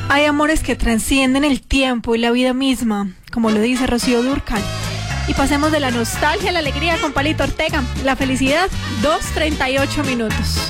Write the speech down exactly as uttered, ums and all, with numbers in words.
Hay amores que trascienden el tiempo y la vida misma, como lo dice Rocío Dúrcal. Y pasemos de la nostalgia a la alegría con Palito Ortega. La felicidad, dos treinta y ocho minutos.